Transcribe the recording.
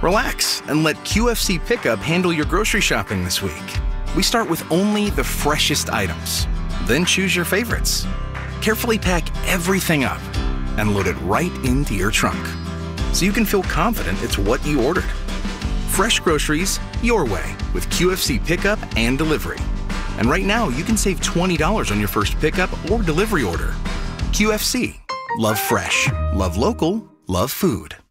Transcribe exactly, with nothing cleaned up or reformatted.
Relax and let Q F C Pickup handle your grocery shopping this week. We start with only the freshest items, then choose your favorites. Carefully pack everything up and load it right into your trunk, so you can feel confident it's what you ordered. Fresh groceries, your way, with Q F C Pickup and Delivery. And right now, you can save twenty dollars on your first pickup or delivery order. Q F C. Love fresh. Love local. Love food.